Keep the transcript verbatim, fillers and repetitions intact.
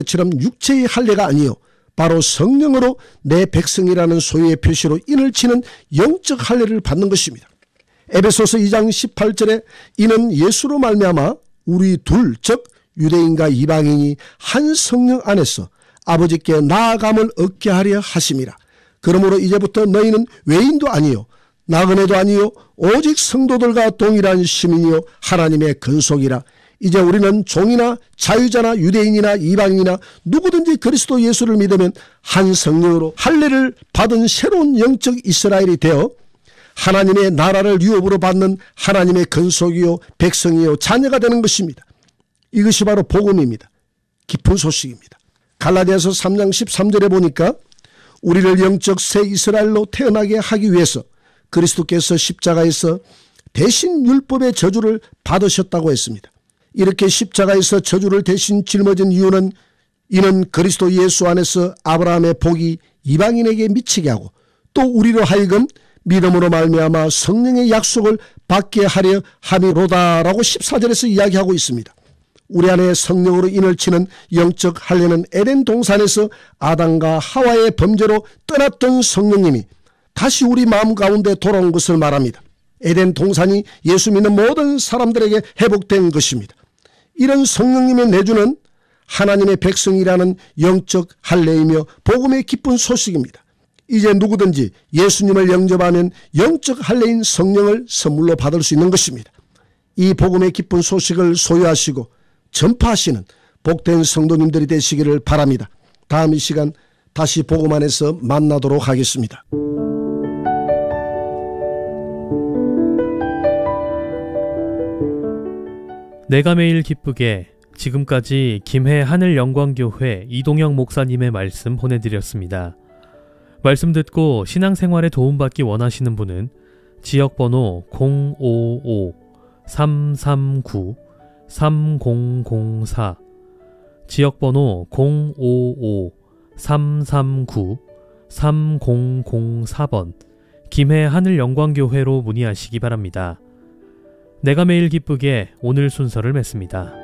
처럼 육체의 할례가 아니요 바로 성령으로 내 백성이라는 소유의 표시로 인을 치는 영적 할례를 받는 것입니다. 에베소서 이 장 십팔 절에 이는 예수로 말미암아 우리 둘 즉 유대인과 이방인이 한 성령 안에서 아버지께 나아감을 얻게 하려 하심이라. 그러므로 이제부터 너희는 외인도 아니요 나그네도 아니요 오직 성도들과 동일한 시민이요 하나님의 근속이라. 이제 우리는 종이나 자유자나 유대인이나 이방인이나 누구든지 그리스도 예수를 믿으면 한 성령으로 할례를 받은 새로운 영적 이스라엘이 되어 하나님의 나라를 유업으로 받는 하나님의 근속이요 백성이요 자녀가 되는 것입니다. 이것이 바로 복음입니다. 깊은 소식입니다. 갈라디아서 삼 장 십삼 절에 보니까 우리를 영적 새 이스라엘로 태어나게 하기 위해서 그리스도께서 십자가에서 대신 율법의 저주를 받으셨다고 했습니다. 이렇게 십자가에서 저주를 대신 짊어진 이유는 이는 그리스도 예수 안에서 아브라함의 복이 이방인에게 미치게 하고 또 우리로 하여금 믿음으로 말미암아 성령의 약속을 받게 하려 함이로다라고 십사 절에서 이야기하고 있습니다. 우리 안에 성령으로 인을 치는 영적 할례는 에덴 동산에서 아담과 하와의 범죄로 떠났던 성령님이 다시 우리 마음 가운데 돌아온 것을 말합니다. 에덴 동산이 예수 믿는 모든 사람들에게 회복된 것입니다. 이런 성령님의 내주는 하나님의 백성이라는 영적 할례이며 복음의 기쁜 소식입니다. 이제 누구든지 예수님을 영접하면 영적 할례인 성령을 선물로 받을 수 있는 것입니다. 이 복음의 기쁜 소식을 소유하시고 전파하시는 복된 성도님들이 되시기를 바랍니다. 다음 이 시간 다시 복음 안에서 만나도록 하겠습니다. 내가 매일 기쁘게 지금까지 김해 하늘영광교회 이동영 목사님의 말씀 보내드렸습니다. 말씀 듣고 신앙생활에 도움받기 원하시는 분은 지역번호 공오오 삼삼구 삼공공사 지역번호 공오오 삼삼구 삼공공사 번 김해 하늘영광교회로 문의하시기 바랍니다. 내가 매일 기쁘게 오늘 순서를 맺습니다.